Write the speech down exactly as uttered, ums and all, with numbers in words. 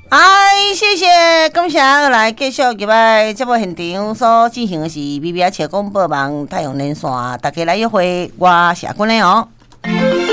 哎，谢谢，感谢来继续今摆节目现场所进行的是 B B A 车广播网太阳连线，大家来约会，我是阿君的哦。